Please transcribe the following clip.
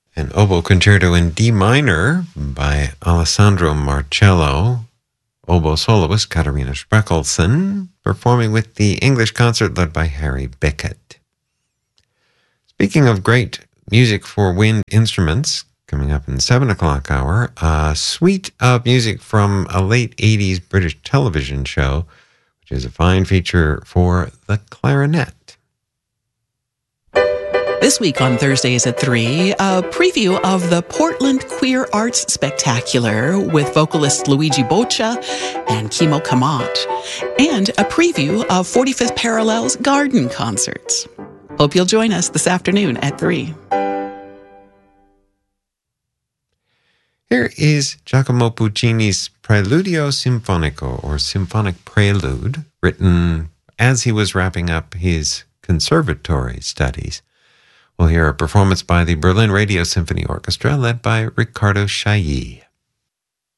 An oboe concerto in D minor by Alessandro Marcello, oboe soloist Katharina Spreckelsen, performing with the English concert led by Harry Bickett. Speaking of great music for wind instruments, coming up in the 7 o'clock hour, a suite of music from a late 80s British television show, which is a fine feature for the clarinet. This week on Thursdays at 3, a preview of the Portland Queer Arts Spectacular with vocalist Luigi Boccia and Kimo Kamat, and a preview of 45th Parallel's garden concerts. Hope you'll join us this afternoon at 3. Here is Giacomo Puccini's Preludio Sinfonico, or Symphonic Prelude, written as he was wrapping up his conservatory studies. We'll hear a performance by the Berlin Radio Symphony Orchestra led by Riccardo Chailly.